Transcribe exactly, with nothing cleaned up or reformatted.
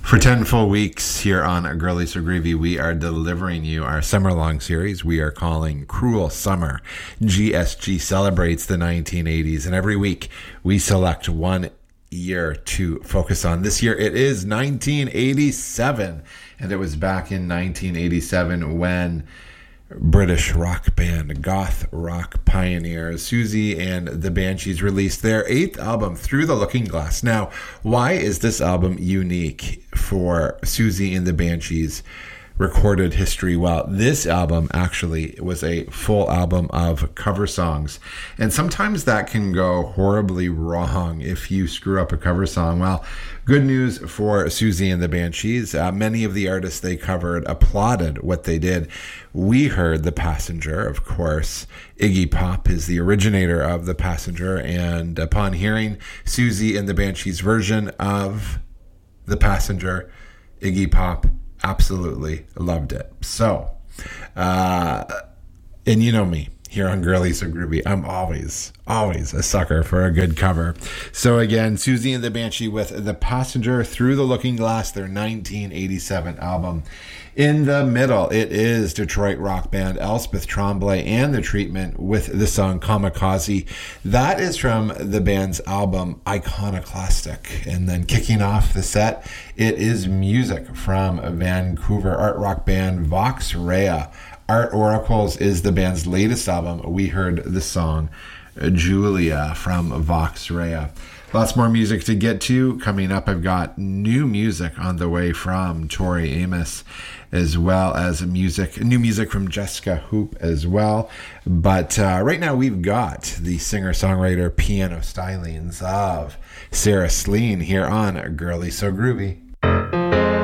For ten full weeks here on Girly So Groovy, we are delivering you our summer-long series we are calling Cruel Summer. G S G celebrates the nineteen eighties, and every week we select one year to focus on. This year it is nineteen eighty-seven, and it was back in nineteen eighty-seven when British rock band goth rock pioneers Siouxsie and the Banshees released their eighth album, Through the Looking Glass. Now, why is this album unique for Siouxsie and the Banshees recorded history? Well, this album actually was a full album of cover songs, and sometimes that can go horribly wrong if you screw up a cover song. Well, good news for Siouxsie and the Banshees. Uh, many of the artists they covered applauded what they did. We heard The Passenger, of course. Iggy Pop is the originator of The Passenger, and upon hearing Siouxsie and the Banshees' version of The Passenger, Iggy Pop absolutely loved it. So, uh, and you know me, here on Girly So Groovy, I'm always, always a sucker for a good cover. So again, Siouxsie and the Banshee with The Passenger, Through the Looking Glass, their nineteen eighty-seven album. In the middle, it is Detroit rock band Elspeth Tremblay and The Treatment with the song Kamikaze. That is from the band's album Iconoclastic. And then kicking off the set, it is music from Vancouver art rock band Vox Rea. Art Oracles is the band's latest album. We heard the song Julia from Vox Rea. Lots more music to get to. Coming up, I've got new music on the way from Tori Amos, as well as music, new music from Jessica Hoop as well. But uh, right now we've got the singer-songwriter piano stylings of Sarah Slean here on Girly So Groovy.